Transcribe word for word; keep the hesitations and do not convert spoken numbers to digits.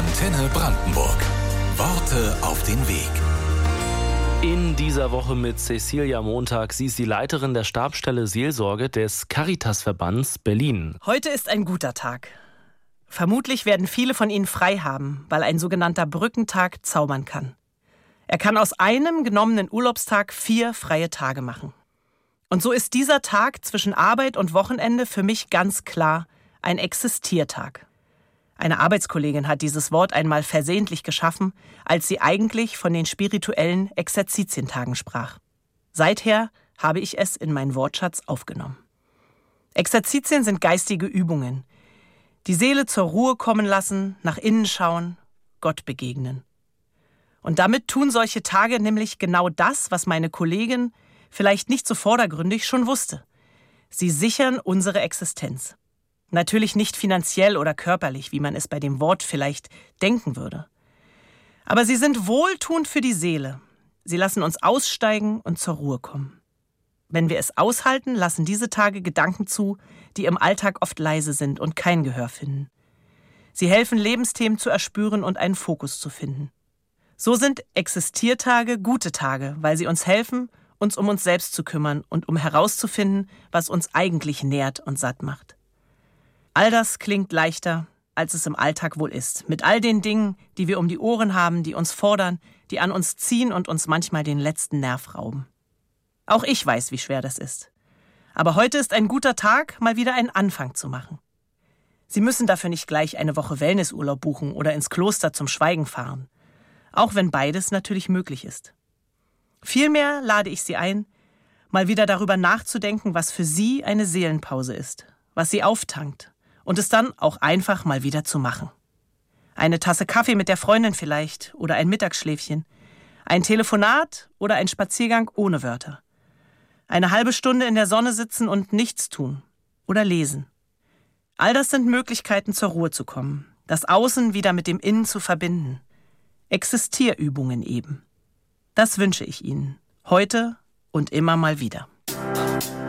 Antenne Brandenburg. Worte auf den Weg. In dieser Woche mit Cecilia Montag. Sie ist die Leiterin der Stabsstelle Seelsorge des Caritasverbands Berlin. Heute ist ein guter Tag. Vermutlich werden viele von Ihnen frei haben, weil ein sogenannter Brückentag zaubern kann. Er kann aus einem genommenen Urlaubstag vier freie Tage machen. Und so ist dieser Tag zwischen Arbeit und Wochenende für mich ganz klar ein Existiertag. Eine Arbeitskollegin hat dieses Wort einmal versehentlich geschaffen, als sie eigentlich von den spirituellen Exerzitientagen sprach. Seither habe ich es in meinen Wortschatz aufgenommen. Exerzitien sind geistige Übungen. Die Seele zur Ruhe kommen lassen, nach innen schauen, Gott begegnen. Und damit tun solche Tage nämlich genau das, was meine Kollegin vielleicht nicht so vordergründig schon wusste. Sie sichern unsere Existenz. Natürlich nicht finanziell oder körperlich, wie man es bei dem Wort vielleicht denken würde. Aber sie sind wohltuend für die Seele. Sie lassen uns aussteigen und zur Ruhe kommen. Wenn wir es aushalten, lassen diese Tage Gedanken zu, die im Alltag oft leise sind und kein Gehör finden. Sie helfen, Lebensthemen zu erspüren und einen Fokus zu finden. So sind Existiertage gute Tage, weil sie uns helfen, uns um uns selbst zu kümmern und um herauszufinden, was uns eigentlich nährt und satt macht. All das klingt leichter, als es im Alltag wohl ist. Mit all den Dingen, die wir um die Ohren haben, die uns fordern, die an uns ziehen und uns manchmal den letzten Nerv rauben. Auch ich weiß, wie schwer das ist. Aber heute ist ein guter Tag, mal wieder einen Anfang zu machen. Sie müssen dafür nicht gleich eine Woche Wellnessurlaub buchen oder ins Kloster zum Schweigen fahren. Auch wenn beides natürlich möglich ist. Vielmehr lade ich Sie ein, mal wieder darüber nachzudenken, was für Sie eine Seelenpause ist, was Sie auftankt. Und es dann auch einfach mal wieder zu machen. Eine Tasse Kaffee mit der Freundin vielleicht oder ein Mittagsschläfchen. Ein Telefonat oder ein Spaziergang ohne Wörter. Eine halbe Stunde in der Sonne sitzen und nichts tun oder lesen. All das sind Möglichkeiten, zur Ruhe zu kommen, das Außen wieder mit dem Innen zu verbinden. Existierübungen eben. Das wünsche ich Ihnen, heute und immer mal wieder.